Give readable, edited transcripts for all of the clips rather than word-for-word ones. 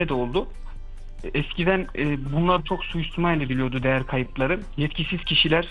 de oldu. Eskiden bunlar çok suistimal ediliyordu, değer kayıpları. Yetkisiz kişiler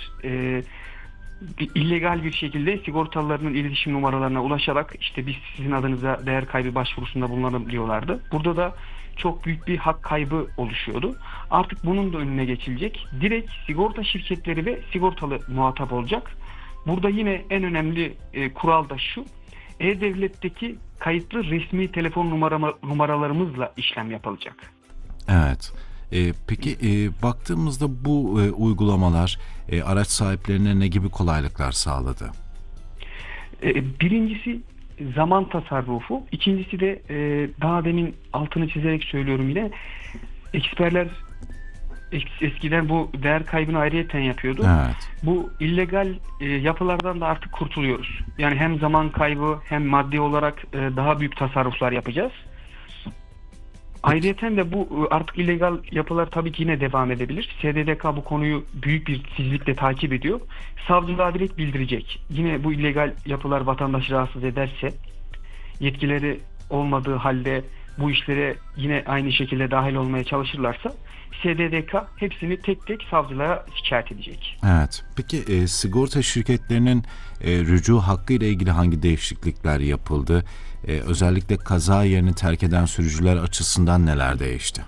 illegal bir şekilde sigortalılarının iletişim numaralarına ulaşarak işte biz sizin adınıza değer kaybı başvurusunda bulunalım diyorlardı. Burada da çok büyük bir hak kaybı oluşuyordu. Artık bunun da önüne geçilecek. Direkt sigorta şirketleri ve sigortalı muhatap olacak. Burada yine en önemli kural da şu: E-Devlet'teki kayıtlı resmi telefon numaralarımızla işlem yapılacak. Evet. Peki baktığımızda bu uygulamalar araç sahiplerine ne gibi kolaylıklar sağladı? Birincisi zaman tasarrufu. İkincisi de daha demin altını çizerek söylüyorum yine. Eksperler eskiden bu değer kaybını ayrıyeten yapıyordu. Evet. Bu illegal yapılardan da artık kurtuluyoruz. Yani hem zaman kaybı hem maddi olarak daha büyük tasarruflar yapacağız. Peki. Ayrıyeten de bu artık illegal yapılar tabii ki yine devam edebilir. SDDK bu konuyu büyük bir titizlikle takip ediyor. Savcılığa direkt bildirecek. Yine bu illegal yapılar vatandaşı rahatsız ederse, yetkileri olmadığı halde bu işlere yine aynı şekilde dahil olmaya çalışırlarsa SDDK hepsini tek tek savcılığa şikayet edecek. Evet. Peki sigorta şirketlerinin rücu hakkı ile ilgili hangi değişiklikler yapıldı? Özellikle kaza yerini terk eden sürücüler açısından neler değişti?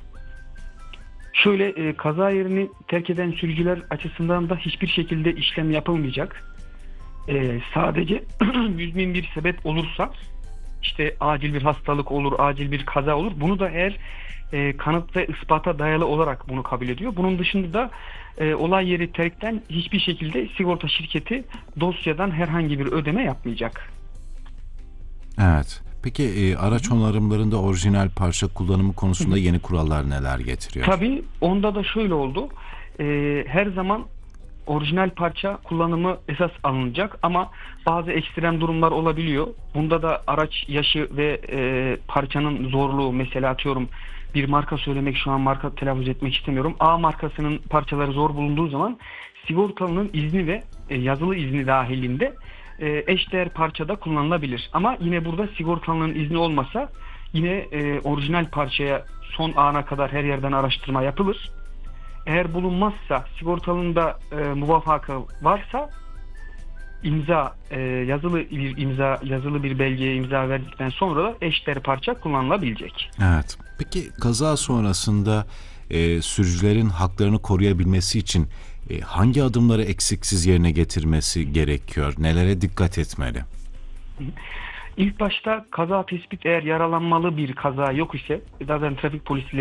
Şöyle kaza yerini terk eden sürücüler açısından da hiçbir şekilde işlem yapılmayacak. Sadece müzmin bir sebep olursa, işte acil bir hastalık olur, acil bir kaza olur. Bunu da eğer kanıt ve ispata dayalı olarak bunu kabul ediyor. Bunun dışında da olay yeri terkten hiçbir şekilde sigorta şirketi dosyadan herhangi bir ödeme yapmayacak. Evet. Peki araç onarımlarında orijinal parça kullanımı konusunda yeni kurallar neler getiriyor? Tabii onda da şöyle oldu. Her zaman orijinal parça kullanımı esas alınacak ama bazı ekstrem durumlar olabiliyor. Bunda da araç yaşı ve parçanın zorluğu, mesela atıyorum bir marka söylemek, şu an marka telaffuz etmek istemiyorum. A markasının parçaları zor bulunduğu zaman sigortalının izni ve yazılı izni dahilinde eşdeğer parçada kullanılabilir. Ama yine burada sigortalının izni olmasa yine orijinal parçaya son ana kadar her yerden araştırma yapılır. Eğer bulunmazsa, sigortalının da muvafakı varsa yazılı bir belgeye imza verdikten sonra da eşdeğer parça kullanılabilecek. Evet. Peki kaza sonrasında sürücülerin haklarını koruyabilmesi için hangi adımları eksiksiz yerine getirmesi gerekiyor? Nelere dikkat etmeli? İlk başta kaza tespit, eğer yaralanmalı bir kaza yok ise zaten trafik polisleri